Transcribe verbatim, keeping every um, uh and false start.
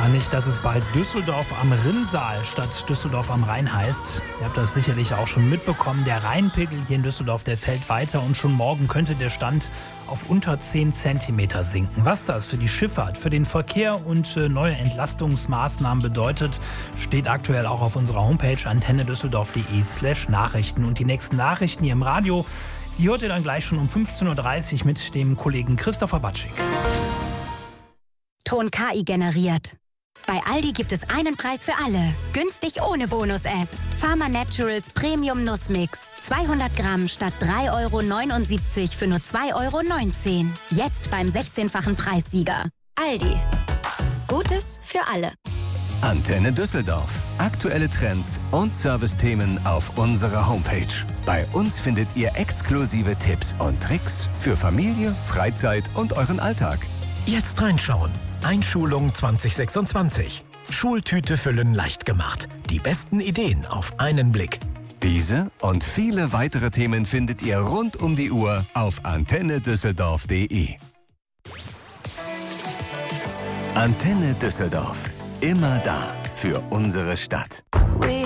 aber nicht, dass es bald Düsseldorf am Rinnsal statt Düsseldorf am Rhein heißt. Ihr habt das sicherlich auch schon mitbekommen. Der Rheinpegel hier in Düsseldorf, der fällt weiter und schon morgen könnte der Stand auf unter zehn Zentimeter sinken. Was das für die Schifffahrt, für den Verkehr und äh, neue Entlastungsmaßnahmen bedeutet, steht aktuell auch auf unserer Homepage antennedüsseldorf.de slash Nachrichten. Und die nächsten Nachrichten hier im Radio, die hört ihr dann gleich schon um fünfzehn Uhr dreißig mit dem Kollegen Christopher Batschik. Ton K I generiert. Bei Aldi gibt es einen Preis für alle. Günstig ohne Bonus-App. Pharma Naturals Premium Nussmix. zweihundert Gramm statt drei Euro neunundsiebzig für nur zwei Euro neunzehn. Jetzt beim sechzehnfachen Preissieger. Aldi. Gutes für alle. Antenne Düsseldorf. Aktuelle Trends und Servicethemen auf unserer Homepage. Bei uns findet ihr exklusive Tipps und Tricks für Familie, Freizeit und euren Alltag. Jetzt reinschauen. Einschulung zwanzig sechsundzwanzig. Schultüte füllen leicht gemacht. Die besten Ideen auf einen Blick. Diese und viele weitere Themen findet ihr rund um die Uhr auf antenne düsseldorf punkt de. Antenne Düsseldorf. Immer da für unsere Stadt. We